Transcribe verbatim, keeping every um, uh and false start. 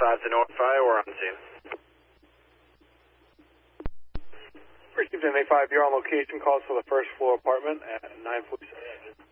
five to notify, we're on scene. Received M A five, you're on location, calls for the first floor apartment at nine forty-seven.